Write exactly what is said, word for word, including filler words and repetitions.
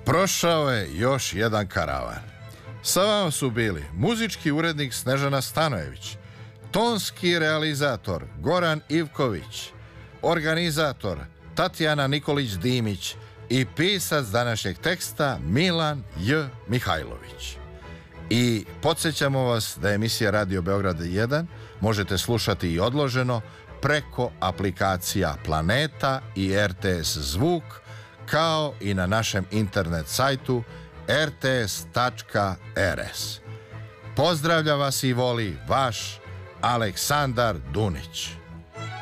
Prošao je još jedan karavan. Sa vama su bili muzički urednik Snežana Stanojević, tonski realizator Goran Ivković, organizator Tatjana Nikolić-Dimić i pisac današnjeg teksta Milan J. Mihajlović. I podsjećamo vas da emisija Radio Beograd jedan možete slušati i odloženo preko aplikacija Planeta i R T S Zvuk, kao i na našem internet sajtu r t s tačka r s. Pozdravlja vas i voli vaš Aleksandar Dunić.